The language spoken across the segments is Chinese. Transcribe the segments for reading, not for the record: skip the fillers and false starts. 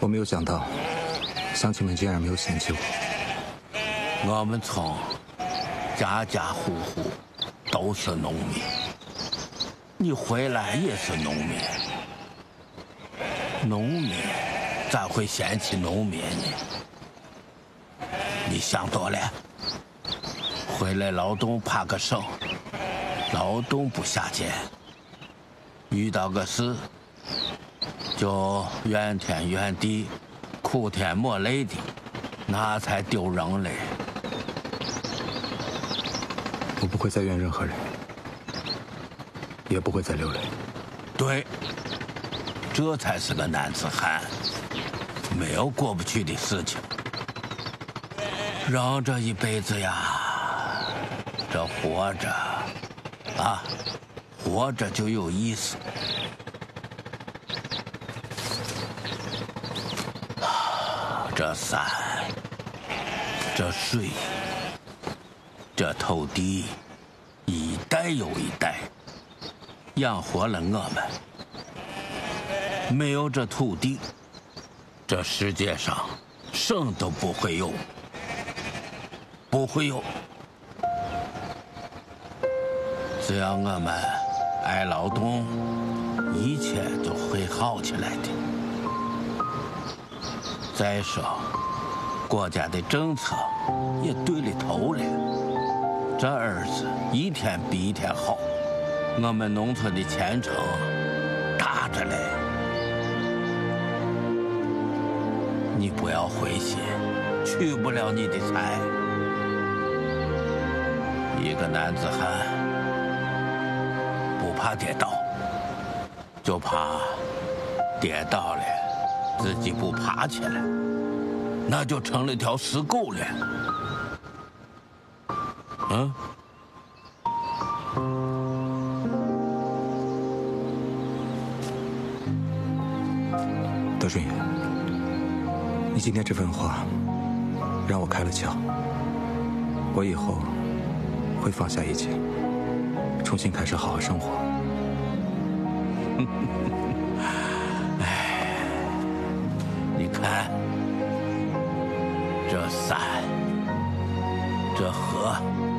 我没有想到，乡亲们竟然没有嫌弃我。 我们村家家户户都是农民，你回来也是农民，农民咋会嫌弃农民呢？你想多了。回来劳动怕个省，劳动不下贱，遇到个事就怨天怨地，哭天抹泪的，那才丢人嘞。 我不会再怨任何人，也不会再流泪。 对，这才是个男子汉，没有过不去的事情。人这一辈子呀，这活着啊，活着就有意思。这山，这水，这土地，一代又一代，养活了我们。没有这土地，这世界上什么都不会有，不会有。只要我们爱劳动，一切就会好起来的。再说，国家的政策也对了头了，这儿子一天比一天好，我们农村的前程大着嘞。你不要灰心，取不了你的财。一个男子汉不怕跌倒，就怕跌倒了自己不爬起来，那就成了条死狗了。嗯。 德顺爷，你今天这番话让我开了窍，我以后会放下一切，重新开始好好生活。 哎，你看，这山，这河，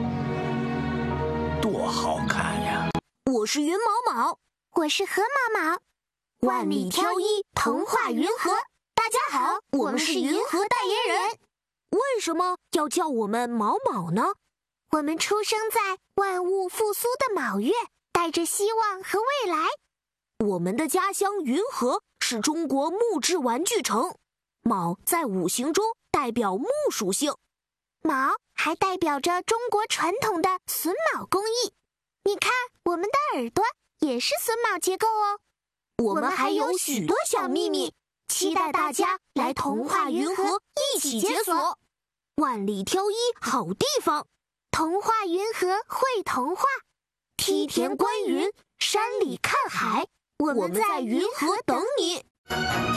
多好看呀！ 我是云毛毛， 我是河毛毛， 万里挑一，童话云河。大家好，我们是云河代言人。为什么要叫我们毛毛呢？ 我们出生在万物复苏的卯月，带着希望和未来。 我们的家乡云河是中国木质玩具城，卯在五行中代表木属性， 卯还代表着中国传统的榫卯工艺。你看，我们的耳朵也是榫卯结构哦。 我们还有许多小秘密，期待大家来童话云河一起解锁。万里挑一好地方， 童话云河会童话， 梯田观云，山里看海，我们在云河等你。